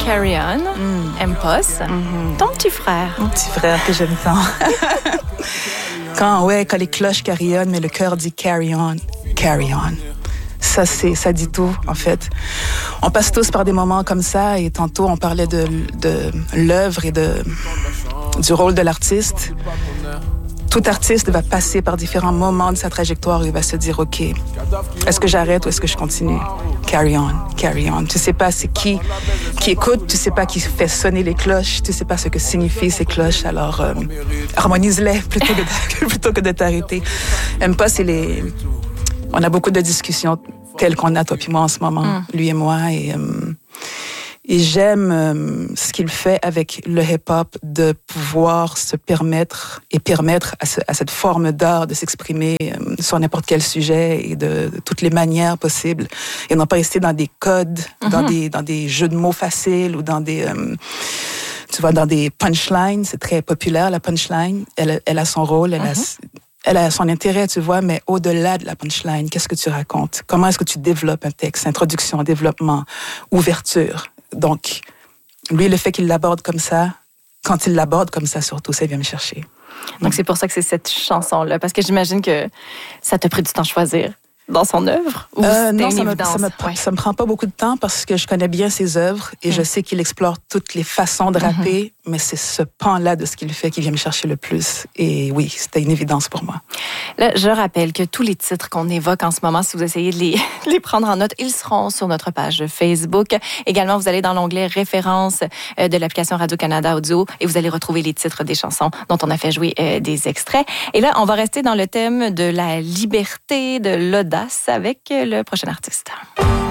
Carry On, M-Post, ton petit frère. Mon petit frère que j'aime tant. Quand les cloches carry on, mais le cœur dit carry on, carry on. Ça dit tout, en fait. On passe tous par des moments comme ça, et tantôt, on parlait de l'œuvre et du rôle de l'artiste. Tout artiste va passer par différents moments de sa trajectoire où il va se dire, OK, est-ce que j'arrête ou est-ce que je continue? Carry on, carry on. Tu sais pas c'est qui écoute, tu sais pas qui fait sonner les cloches, tu sais pas ce que signifient ces cloches, alors harmonise-les plutôt que de t'arrêter. Aime pas, on a beaucoup de discussions telles qu'on a, toi puis moi, en ce moment, lui et moi, et j'aime ce qu'il fait avec le hip-hop, de pouvoir se permettre à cette forme d'art de s'exprimer sur n'importe quel sujet et de toutes les manières possibles. Et non pas rester dans des codes, dans des jeux de mots faciles ou dans des... dans des punchlines. C'est très populaire, la punchline. Elle a son rôle, elle a son intérêt, tu vois, mais au-delà de la punchline, qu'est-ce que tu racontes? Comment est-ce que tu développes un texte? Introduction, développement, ouverture. Donc, lui, le fait qu'il l'aborde comme ça, quand il l'aborde comme ça, surtout, ça vient me chercher. Donc, c'est pour ça que c'est cette chanson-là, parce que j'imagine que ça t'a pris du temps à choisir dans son œuvre? Ou Non, ça me prend pas beaucoup de temps parce que je connais bien ses œuvres et je sais qu'il explore toutes les façons de rapper, mais c'est ce pan-là de ce qu'il fait qui vient me chercher le plus. Et oui, c'était une évidence pour moi. Là, je rappelle que tous les titres qu'on évoque en ce moment, si vous essayez de les prendre en note, ils seront sur notre page Facebook. Également, vous allez dans l'onglet références de l'application Radio-Canada Audio et vous allez retrouver les titres des chansons dont on a fait jouer des extraits. Et là, on va rester dans le thème de la liberté, de l'audace avec le prochain artiste.